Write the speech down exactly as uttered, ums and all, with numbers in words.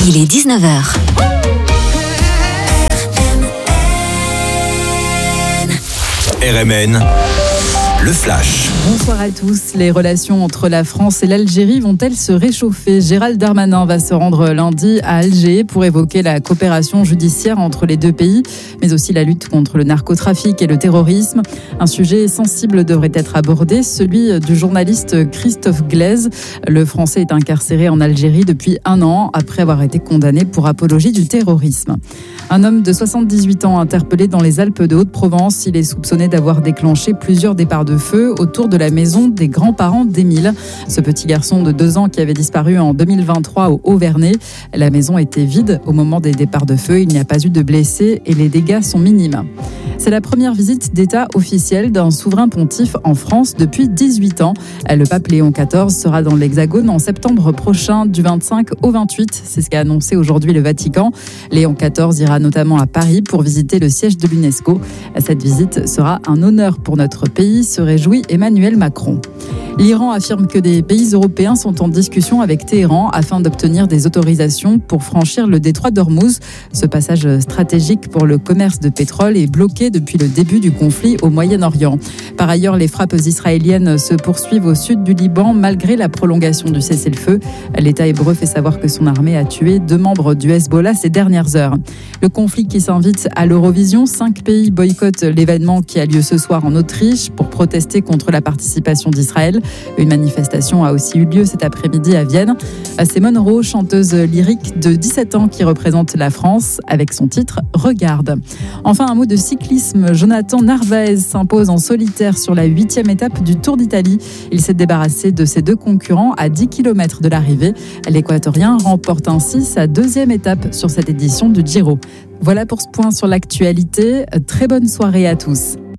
Il est dix-neuf heures. R M N, le flash. Bonsoir à tous. Les relations entre la France et l'Algérie vont-elles se réchauffer ? Gérald Darmanin va se rendre lundi à Alger pour évoquer la coopération judiciaire entre les deux pays, mais aussi la lutte contre le narcotrafic et le terrorisme. Un sujet sensible devrait être abordé, celui du journaliste Christophe Glaise. Le Français est incarcéré en Algérie depuis un an après avoir été condamné pour apologie du terrorisme. Un homme de soixante-dix-huit ans interpellé dans les Alpes de Haute-Provence. Il est soupçonné d'avoir déclenché plusieurs départs de feu autour de la maison des grands-parents d'Émile. Ce petit garçon de deux ans qui avait disparu en deux mille vingt-trois au Haut-Vernay. La maison était vide au moment des départs de feu. Il n'y a pas eu de blessés et les dégâts sont minimes. C'est la première visite d'État officielle d'un souverain pontife en France depuis dix-huit ans. Le pape Léon quatorze sera dans l'Hexagone en septembre prochain, du vingt-cinq au vingt-huit. C'est ce qu'a annoncé aujourd'hui le Vatican. Léon quatorze ira notamment à Paris pour visiter le siège de l'UNESCO. Cette visite sera un honneur pour notre pays, se réjouit Emmanuel Macron. L'Iran affirme que des pays européens sont en discussion avec Téhéran afin d'obtenir des autorisations pour franchir le détroit d'Ormuz. Ce passage stratégique pour le commerce de pétrole est bloqué depuis le début du conflit au Moyen-Orient. Par ailleurs, les frappes israéliennes se poursuivent au sud du Liban malgré la prolongation du cessez-le-feu. L'État hébreu fait savoir que son armée a tué deux membres du Hezbollah ces dernières heures. Le conflit qui s'invite à l'Eurovision, cinq pays boycottent l'événement qui a lieu ce soir en Autriche pour protester contre la participation d'Israël. Une manifestation a aussi eu lieu cet après-midi à Vienne. Simone Rowe, chanteuse lyrique de dix-sept ans qui représente la France avec son titre « Regarde ». Enfin, un mot de cyclisme. Jonathan Narvaez s'impose en solitaire sur la huitième étape du Tour d'Italie. Il s'est débarrassé de ses deux concurrents à dix kilomètres de l'arrivée. L'Équatorien remporte ainsi sa deuxième étape sur cette édition du Giro. Voilà pour ce point sur l'actualité. Très bonne soirée à tous.